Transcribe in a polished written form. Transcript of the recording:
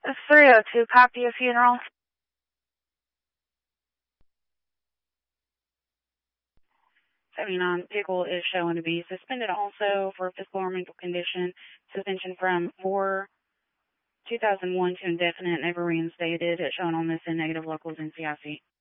It's 302, copy a funeral. Pickle is showing to be suspended also for physical or mental condition. Suspension from 4/2001 to indefinite, never reinstated. It's shown on this in negative locals in CIC.